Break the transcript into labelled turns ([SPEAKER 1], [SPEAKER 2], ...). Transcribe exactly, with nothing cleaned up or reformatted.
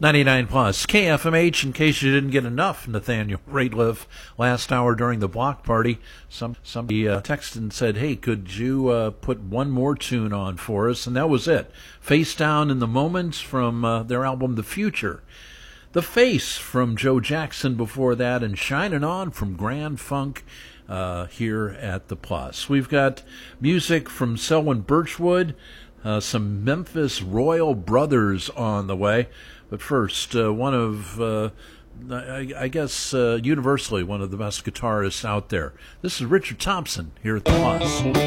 [SPEAKER 1] ninety-nine plus K F M H. In case you didn't get enough Nathaniel Rateliff last hour during the block party, some somebody uh, texted and said, hey, could you uh, put one more tune on for us? And that was it. Face Down in the Moment from uh, their album The Future. The Face from Joe Jackson before that, and Shining On from Grand Funk uh, here at the Plus. We've got music from Selwyn Birchwood, uh, some Memphis Royal Brothers on the way. But first, uh, one of, uh, I, I guess, uh, universally one of the best guitarists out there. This is Richard Thompson here at the Plus.